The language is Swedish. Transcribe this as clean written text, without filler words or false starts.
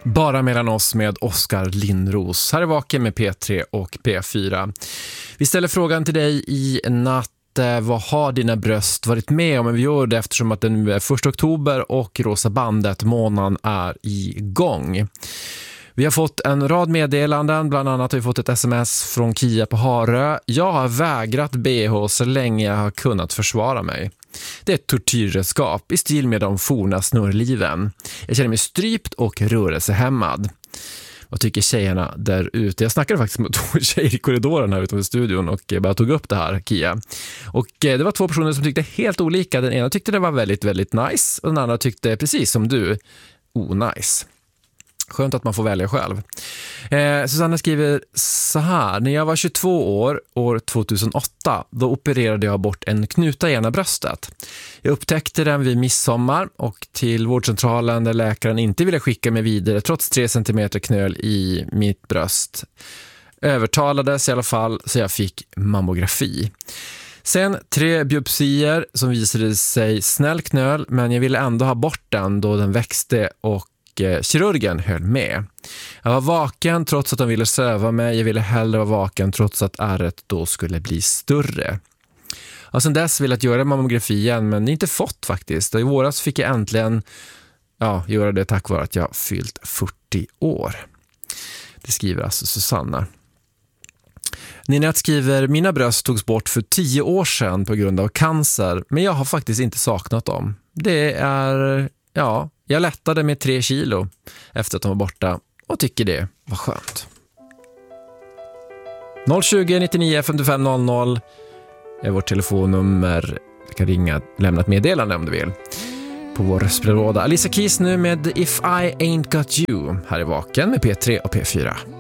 Bara mellan oss med Oskar Lindros. Här är Vaken med P3 och P4. Vi ställer frågan till dig i natt. Vad har dina bröst varit med om? Men vi gör det eftersom att det nu är 1 oktober och Rosa bandet månaden är igång. Vi har fått en rad meddelanden, bland annat har vi fått ett sms från Kia på Harö. Jag har vägrat BH så länge jag har kunnat försvara mig. Det är ett tortyrredskap i stil med de forna snurrliven. Jag känner mig strypt och rörelsehämmad. Vad tycker tjejerna där ute? Jag snackade faktiskt med 2 tjejer i korridoren här utanför studion och bara tog upp det här, Kia. Och det var 2 personer som tyckte helt olika. Den ena tyckte det var väldigt, väldigt nice och den andra tyckte precis som du, nice. Skönt att man får välja själv. Susanna skriver så här. När jag var 22 år 2008, då opererade jag bort en knuta i ena bröstet. Jag upptäckte den vid midsommar och till vårdcentralen där läkaren inte ville skicka mig vidare trots 3 cm knöl i mitt bröst. Övertalades i alla fall så jag fick mammografi. Sen 3 biopsier som visade sig snäll knöl, men jag ville ändå ha bort den då den växte och kirurgen höll med. Jag var vaken trots att de ville söva mig. Jag ville hellre vara vaken trots att ärret då skulle bli större. Och sen dess ville jag göra mammografi igen, men inte fått faktiskt. I våras fick jag äntligen göra det tack vare att jag fyllt 40 år. Det skriver alltså Susanna. Ninette skriver, mina bröst togs bort för 10 år sedan på grund av cancer, men jag har faktiskt inte saknat dem. Det är, jag lättade med 3 kilo efter att de var borta och tycker det var skönt. 020 99 55 00 är vårt telefonnummer. Du kan ringa, lämna ett meddelande om du vill. På vår röstbrevlåda. Alicia Keys nu med If I Ain't Got You. Här är Vaken med P3 och P4.